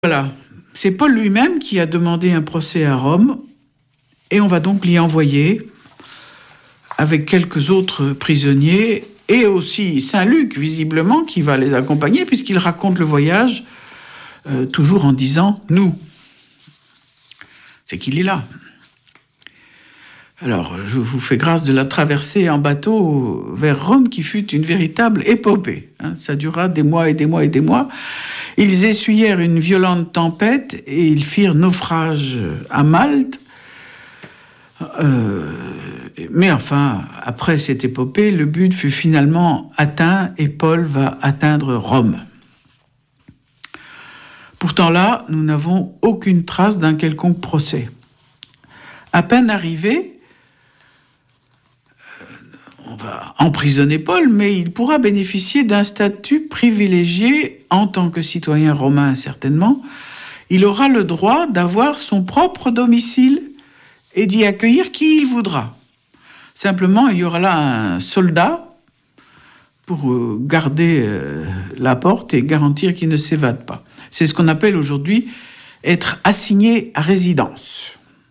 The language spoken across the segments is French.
Voilà, c'est Paul lui-même qui a demandé un procès à Rome et on va donc l'y envoyer avec quelques autres prisonniers et aussi Saint Luc, visiblement, qui va les accompagner puisqu'il raconte le voyage toujours en disant « nous ». C'est qu'il est là. Alors, je vous fais grâce de la traversée en bateau vers Rome qui fut une véritable épopée. Ça dura des mois et des mois et des mois. Ils essuyèrent une violente tempête et ils firent naufrage à Malte. Mais enfin, après cette épopée, le but fut finalement atteint et Paul va atteindre Rome. Pourtant là, nous n'avons aucune trace d'un quelconque procès. À peine arrivé, on va emprisonner Paul, mais il pourra bénéficier d'un statut privilégié en tant que citoyen romain, certainement. Il aura le droit d'avoir son propre domicile et d'y accueillir qui il voudra. Simplement, il y aura là un soldat pour garder la porte et garantir qu'il ne s'évade pas. C'est ce qu'on appelle aujourd'hui être assigné à résidence.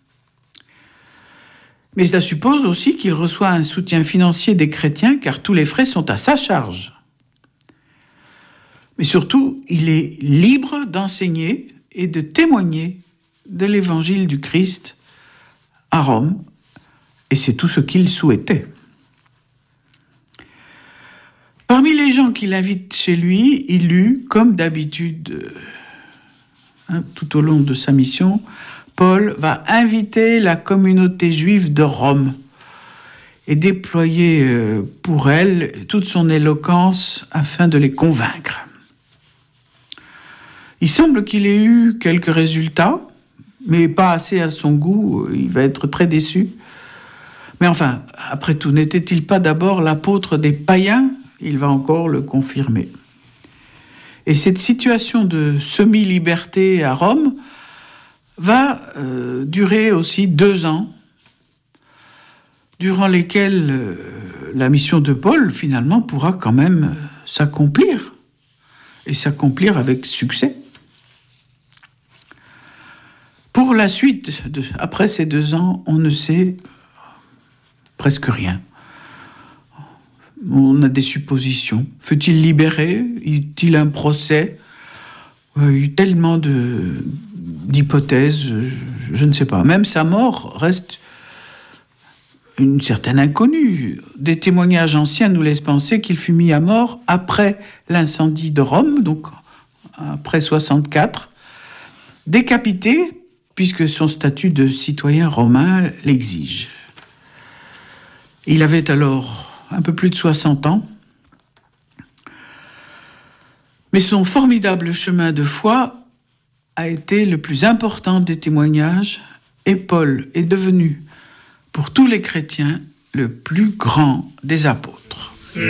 Mais cela suppose aussi qu'il reçoit un soutien financier des chrétiens, car tous les frais sont à sa charge. Mais surtout, il est libre d'enseigner et de témoigner de l'évangile du Christ à Rome, et c'est tout ce qu'il souhaitait. Parmi les gens qu'il invite chez lui, il eut, comme d'habitude, tout au long de sa mission, Paul va inviter la communauté juive de Rome et déployer pour elle toute son éloquence afin de les convaincre. Il semble qu'il ait eu quelques résultats, mais pas assez à son goût, il va être très déçu. Mais enfin, après tout, n'était-il pas d'abord l'apôtre des païens ? Il va encore le confirmer. Et cette situation de semi-liberté à Rome va durer aussi 2 ans, durant lesquels la mission de Paul, finalement, pourra quand même s'accomplir, et s'accomplir avec succès. Pour la suite, après ces 2 ans, on ne sait presque rien. On a des suppositions. Fut-il libéré ? Eut-il un procès ? Il y a eu tellement d'hypothèses, je ne sais pas. Même sa mort reste une certaine inconnue. Des témoignages anciens nous laissent penser qu'il fut mis à mort après l'incendie de Rome, donc après 64, décapité, puisque son statut de citoyen romain l'exige. Il avait alors un peu plus de 60 ans. Mais son formidable chemin de foi a été le plus important des témoignages et Paul est devenu, pour tous les chrétiens, le plus grand des apôtres.